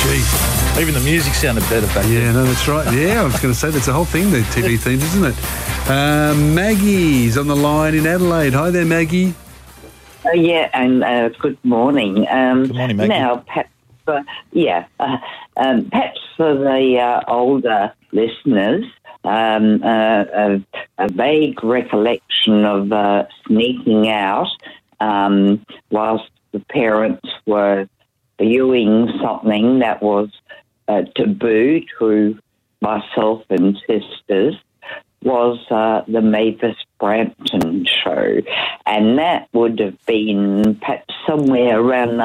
Gee. Even the music sounded better back then. Yeah, no, that's right. Yeah, I was going to say, that's the whole thing, the TV themes, isn't it? Maggie's on the line in Adelaide. Hi there, Maggie. Yeah, and good morning. Good morning, Maggie. Now, perhaps, perhaps for the older listeners, a vague recollection of sneaking out whilst the parents were viewing something that was taboo to myself and sisters was the Mavis Brampton show. And that would have been perhaps somewhere around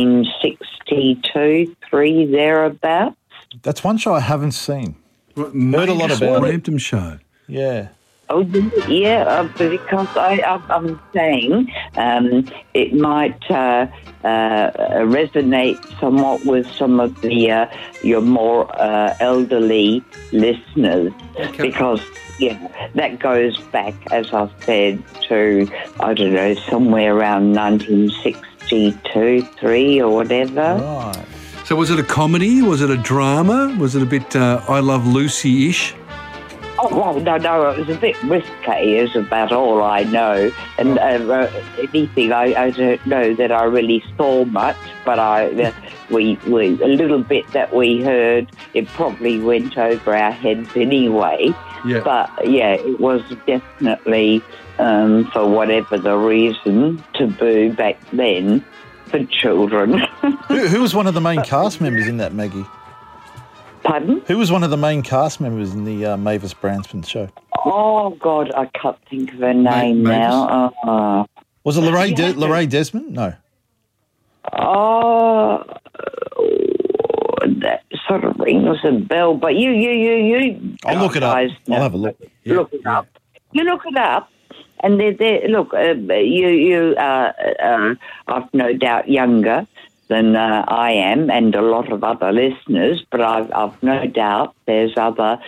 1962, 3, thereabouts. That's one show I haven't seen. Heard a lot about it. Brampton show. Yeah. Oh, yeah, because I'm saying it might resonate somewhat with some of the your more elderly listeners, because that goes back, as I said, to I don't know, somewhere around 1962, 3 or whatever. Right. So was it a comedy? Was it a drama? Was it a bit I Love Lucy-ish? Oh, well, no, it was a bit risque is about all I know. And anything, I don't know that I really saw much, but we a little bit that we heard, it probably went over our heads anyway. Yeah. But, yeah, it was definitely, for whatever the reason, taboo back then for children. Who was one of the main cast members in that, Maggie? Pardon? Who was one of the main cast members in the Mavis Brampton show? Oh, God, I can't think of her name now. Was it Lorraine Desmond? No. Oh, that sort of rings a bell, but you. I'll look it up. I'll have a look. Look it up. You look it up, and look, you I've no doubt younger than I am, and a lot of other listeners, but I've no doubt there's other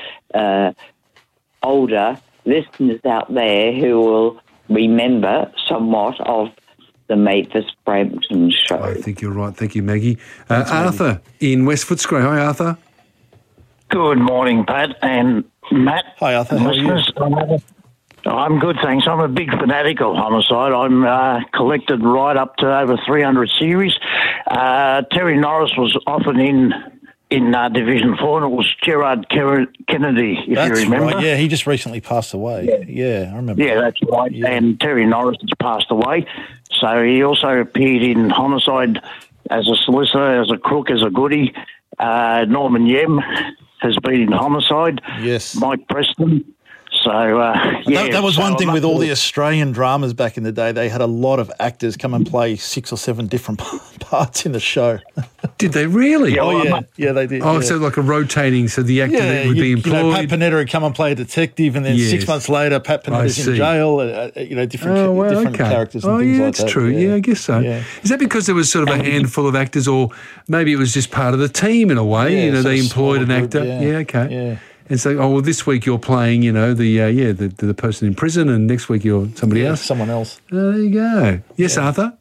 older listeners out there who will remember somewhat of the Mavis Brampton show. I think you're right. Thank you, Maggie. Arthur in West Footscray. Hi, Arthur. Good morning, Pat and Matt. Hi, Arthur. How are you? Listeners. I'm good, thanks. I'm a big fanatic of Homicide. I'm collected right up to over 300 series. Terry Norris was often in Division 4, and it was Gerard Kennedy, if you remember. Right. Yeah, he just recently passed away. Yeah, I remember. Yeah, that's right. Yeah. And Terry Norris has passed away. So he also appeared in Homicide as a solicitor, as a crook, as a goodie. Norman Yem has been in Homicide. Yes. Mike Preston. So, that was one thing with all the Australian dramas back in the day. They had a lot of actors come and play 6 or 7 different parts in the show. Did they really? Yeah, they did. Oh, yeah. so like a rotating, so the actor that would be employed. Pat Panetta would come and play a detective, and then 6 months later, Pat Panetta's in jail. Different characters and things like that. That's true. Yeah, I guess so. Yeah. Is that because there was sort of a handful of actors, or maybe it was just part of the team in a way? Yeah, they employed an actor. Okay. Yeah. And so, this week you're playing, the person in prison, and next week you're somebody else. Someone else. There you go. Yes, Arthur?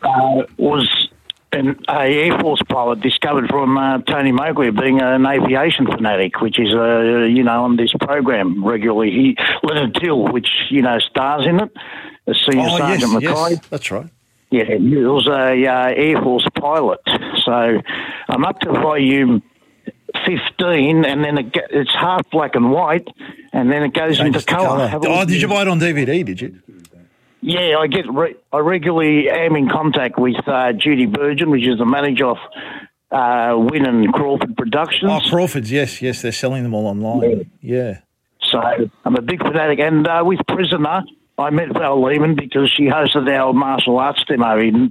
Was an Air Force pilot discovered from Tony Mowgli being an aviation fanatic, which is, on this program regularly. Leonard Till, which, stars in it, as Senior Sergeant McKay. Yes, that's right. Yeah, he was a Air Force pilot. So I'm up to volume 15, and then it's half black and white, and then it goes into colour. Did you buy it on DVD, did you? Yeah, I regularly am in contact with Judy Burgeon, which is the manager of Wynn and Crawford Productions. Oh, Crawford's, yes, they're selling them all online. Yeah. So I'm a big fanatic, and with Prisoner, I met Val Lehman because she hosted our martial arts demo in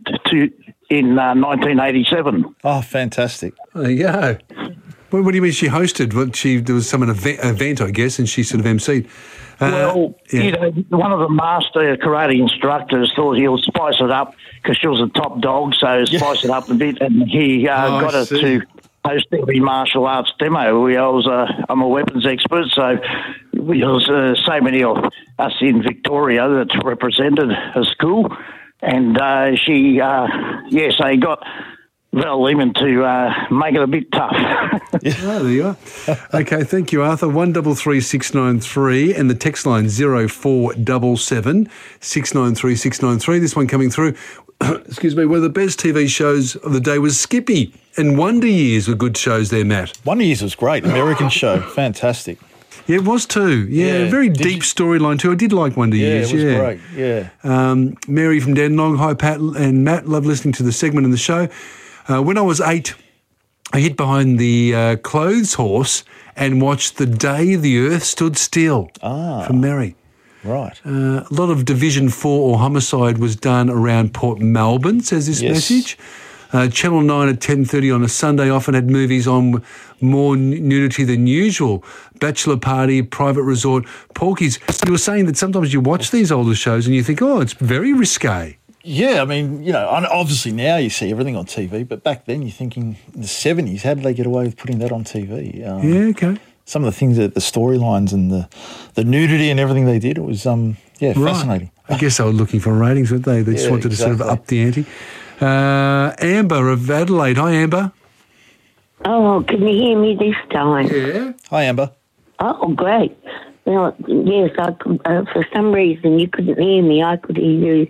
1987. Oh, fantastic. There you go. What do you mean she hosted? There was some event, I guess, and she sort of emceed. One of the master karate instructors thought he'll spice it up because she was a top dog, so spice it up a bit, and he got her to host every martial arts demo. I'm a weapons expert, so there's so many of us in Victoria that represented a school, and so he got Well, even to make it a bit tough. Oh, there you are. Okay, thank you, Arthur. 133693 and the text line 0477 693 693. This one coming through. Excuse me. One of the best TV shows of the day was Skippy, and Wonder Years were good shows there, Matt. Wonder Years was great. American show. Fantastic. Yeah, it was too. Yeah, very deep storyline too. I did like Wonder Years. Yeah, it was great. Yeah. Mary from Dandenong. Hi, Pat and Matt. Love listening to the segment in the show. When I was 8, I hid behind the clothes horse and watched The Day the Earth Stood Still from Mary. Right. A lot of Division 4 or homicide was done around Port Melbourne, says this message. Channel 9 at 10:30 on a Sunday often had movies on more nudity than usual. Bachelor Party, Private Resort, Porky's. You were saying that sometimes you watch these older shows and you think, oh, it's very risque. Yeah, I mean, you know, obviously now you see everything on TV, but back then you're thinking in the 70s, how did they get away with putting that on TV? Okay. Some of the things, the storylines and the nudity and everything they did, it was, fascinating. I guess they were looking for ratings, weren't they? They just wanted to sort of up the ante. Amber of Adelaide. Hi, Amber. Oh, can you hear me this time? Yeah. Hi, Amber. Oh, great. Well, yes, I could, for some reason you couldn't hear me. I could hear you.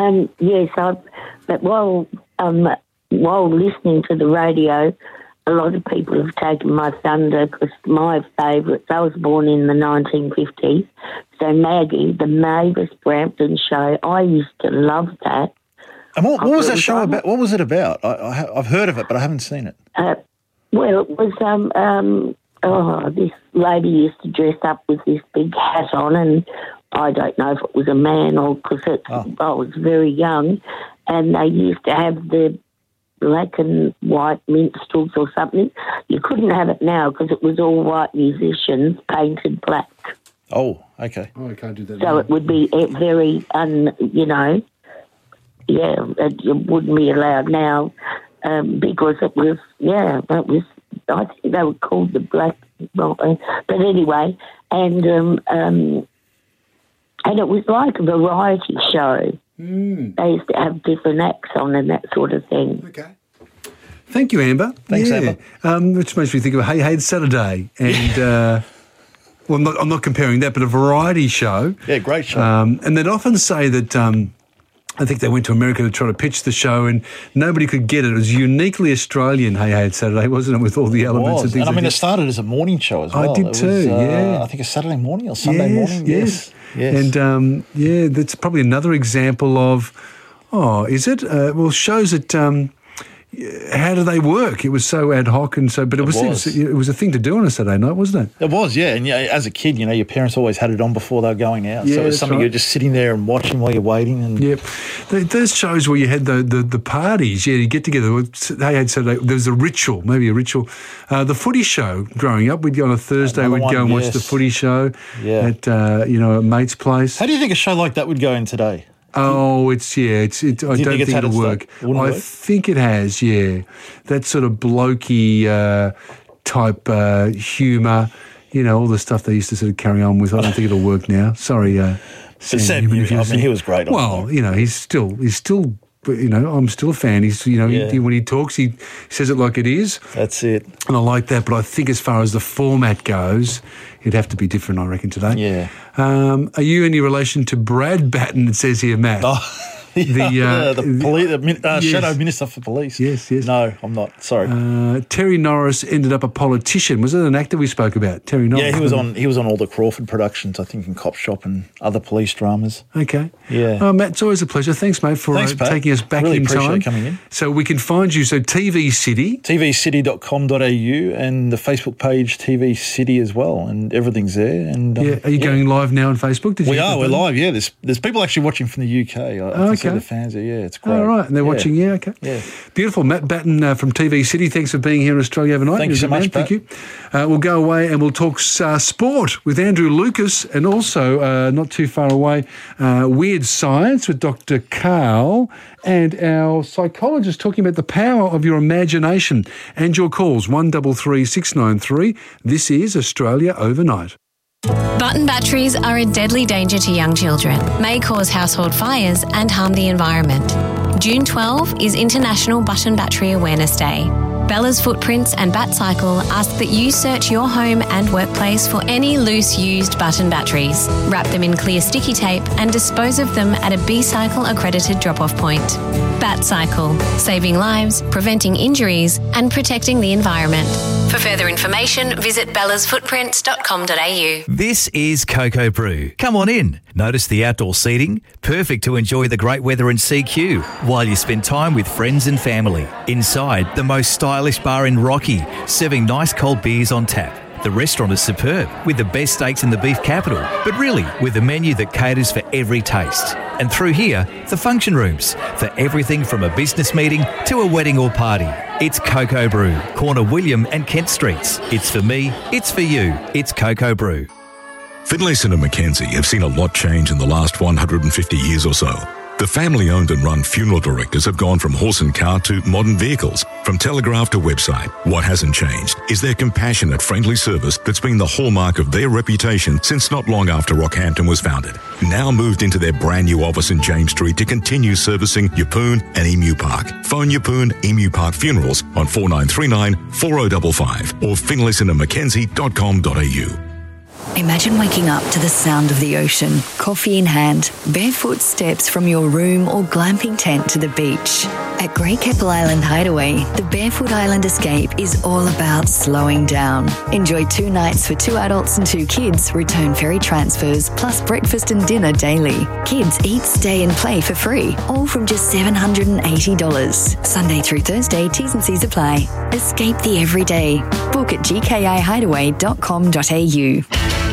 But while listening to the radio, a lot of people have taken my thunder because my favourites, I was born in the 1950s, so Maggie, the Mavis Brampton show, I used to love that. And what was that show about? What was it about? I've heard of it, but I haven't seen it. Well, it was, this lady used to dress up with this big hat on, and I don't know if it was a man or because I was very young, and they used to have the black and white minstrels or something. You couldn't have it now because it was all white musicians painted black. Oh, okay. Oh, I can't do that. So it would be very, it wouldn't be allowed now because it was, I think they were called the black, but anyway, and it was like a variety show. They used to have different acts on and that sort of thing. Okay. Thank you, Amber. Thanks, Amber. Which makes me think of Hey Hey It's Saturday. And, I'm not comparing that, but a variety show. Yeah, great show. And they'd often say that I think they went to America to try to pitch the show and nobody could get it. It was uniquely Australian, Hey Hey It's Saturday, wasn't it, with all the elements and things. And I mean, it started as a morning show as well. I did too, I think a Saturday morning or Sunday morning. Yes. And, that's probably another example of, shows that, how do they work? It was so ad hoc and so, but it was a thing to do on a Saturday night, wasn't it? It was, yeah. And as a kid, your parents always had it on before they were going out. So it was something you're just sitting there and watching while you're waiting. And those shows where you had the parties, you get together. They had Saturday. There was a ritual, the footy show. Growing up, we'd go on a Thursday. We'd go and watch the footy show at a mate's place. How do you think a show like that would go in today? Oh, I don't think it'll work. I think it has, that sort of blokey type humour, all the stuff they used to sort of carry on with. I don't think it'll work now. Sorry, Sam Newman, he was great. Well, he's still. I'm still a fan. He's, when he talks, he says it like it is. That's it. And I like that. But I think as far as the format goes, it'd have to be different, I reckon, today. Yeah. Are you any relation to Brad Batten, it says here, Matt? Oh. The Shadow Minister for Police. Yes. No, I'm not. Sorry. Terry Norris ended up a politician. Was it an actor we spoke about? Terry Norris. Yeah, he was on all the Crawford productions, I think, in Cop Shop and other police dramas. Okay. Yeah. Matt, it's always a pleasure. Thanks, mate, for taking us back in time. Really appreciate coming in. So we can find you. So TV City. tvcity.com.au and the Facebook page TV City as well, and everything's there. And are you going live now on Facebook? We're live. Yeah, there's people actually watching from the UK. I see the fans are. Yeah, it's great. All right, and they're watching. Yeah, okay. Yeah, beautiful. Matt Batten from TV City. Thanks for being here in Australia overnight. Thank you so much, Pat. Thank you. We'll go away and we'll talk sport with Andrew Lucas, and also not too far away, Weird Science with Dr. Carl, and our psychologist talking about the power of your imagination. And your calls 133 693. This is Australia Overnight. Button batteries are a deadly danger to young children, may cause household fires and harm the environment. June 12 is International Button Battery Awareness Day. Bella's Footprints and Batcycle ask that you search your home and workplace for any loose used button batteries, wrap them in clear sticky tape and dispose of them at a B-Cycle accredited drop-off point. Batcycle, saving lives, preventing injuries and protecting the environment. For further information, visit bellasfootprints.com.au. This is Cocoa Brew. Come on in. Notice the outdoor seating, perfect to enjoy the great weather in CQ while you spend time with friends and family. Inside, the most stylish bar in Rocky, serving nice cold beers on tap. The restaurant is superb, with the best steaks in the beef capital, but really with a menu that caters for every taste. And through here, the function rooms, for everything from a business meeting to a wedding or party. It's Cocoa Brew, corner William and Kent Streets. It's for me, it's for you, it's Cocoa Brew. Finlayson and Mackenzie have seen a lot change in the last 150 years or so. The family-owned and run funeral directors have gone from horse and cart to modern vehicles, from telegraph to website. What hasn't changed is their compassionate, friendly service that's been the hallmark of their reputation since not long after Rockhampton was founded. Now moved into their brand new office in James Street to continue servicing Yeppoon and Emu Park. Phone Yeppoon Emu Park Funerals on 4939 4055 or finlaysonandmackenzie.com.au. Imagine waking up to the sound of the ocean, coffee in hand, barefoot steps from your room or glamping tent to the beach. At Great Keppel Island Hideaway, the Barefoot Island Escape is all about slowing down. Enjoy 2 nights for 2 adults and 2 kids, return ferry transfers, plus breakfast and dinner daily. Kids eat, stay and play for free, all from just $780. Sunday through Thursday, T's and C's apply. Escape the everyday. Book at gkihideaway.com.au.